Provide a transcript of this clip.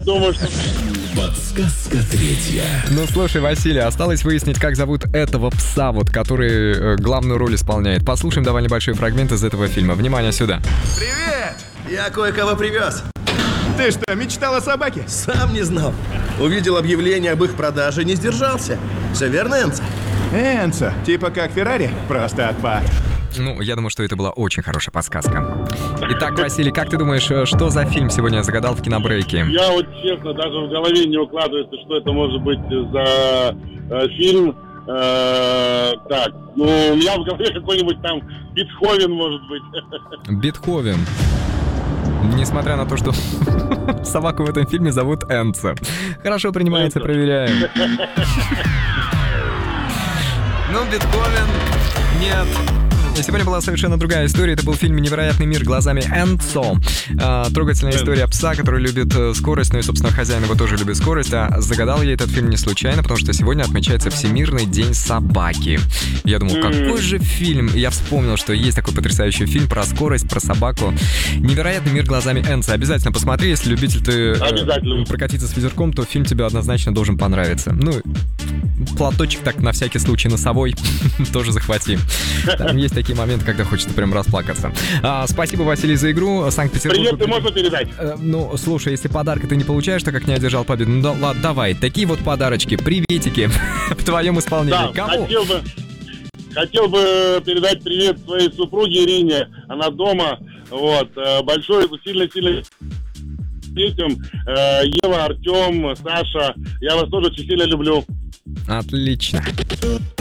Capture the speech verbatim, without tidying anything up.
думаю, что... Подсказка третья. Ну, слушай, Василий, осталось выяснить, как зовут этого пса, вот, который э, главную роль исполняет. Послушаем давай небольшой фрагмент из этого фильма. Внимание сюда. Привет! Я кое-кого привез. Ты что, мечтал о собаке? Сам не знал. Увидел объявление об их продаже, не сдержался. Все верно, Энцо? Энцо, типа как Феррари, просто отпад. Ну, я думаю, что это была очень хорошая подсказка. Итак, Василий, как ты думаешь, что за фильм сегодня я загадал в кинобрейке? Я вот честно даже в голове не укладывается, что это может быть за э, фильм. Э, так, ну, у меня в голове какой-нибудь там Бетховен может быть. Бетховен. Несмотря на то, что собаку в этом фильме зовут Энцо. Хорошо, принимается, проверяем. Ну, Бетховен... Нет. Сегодня была совершенно другая история. Это был фильм «Невероятный мир глазами Энцо». А, трогательная история пса, который любит скорость, ну и, собственно, хозяин его тоже любит скорость. А загадал я этот фильм не случайно, потому что сегодня отмечается Всемирный день собаки. Я думал, какой же фильм? И я вспомнил, что есть такой потрясающий фильм про скорость, про собаку. «Невероятный мир глазами Энцо». Обязательно посмотри, если любитель ты э, прокатиться с ветерком, то фильм тебе однозначно должен понравиться. Ну, платочек так на всякий случай носовой тоже захвати. Там есть такие моменты, когда хочется прям расплакаться. А, спасибо, Василий, за игру. Санкт-Петербург. Привет, ты можно передать? Э, ну, слушай, если подарка ты не получаешь, то как не одержал победу. Ну да, ладно, давай. Такие вот подарочки, приветики в твоем исполнении. Да, Кому? хотел бы, хотел бы передать привет своей супруге Ирине. Она дома. Вот. Большой, сильно-сильно детям. Ева, Артем, Саша. Я вас тоже очень сильно люблю. Отлично.